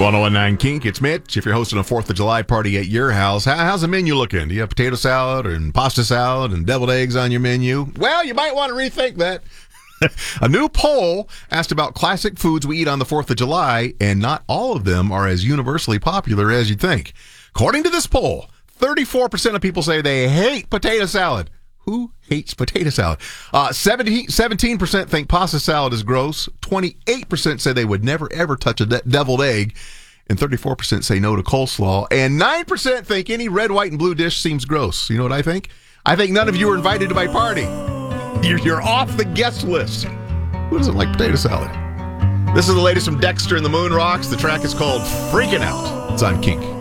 1019 Kink, it's Mitch. If you're hosting a 4th of July party at your house, how's the menu looking? Do you have potato salad and pasta salad and deviled eggs on your menu? Well, you might want to rethink that. A new poll asked about classic foods we eat on the 4th of July, and not all of them are as universally popular as you'd think. According to this poll, 34% of people say they hate potato salad. Who hates potato salad? 17% think pasta salad is gross. 28% say they would never, ever touch a deviled egg. And 34% say no to coleslaw. And 9% think any red, white, and blue dish seems gross. You know what I think? I think none of you are invited to my party. You're off the guest list. Who doesn't like potato salad? This is the latest from Dexter and the Moon Rocks. The track is called Freaking Out. It's on Kink.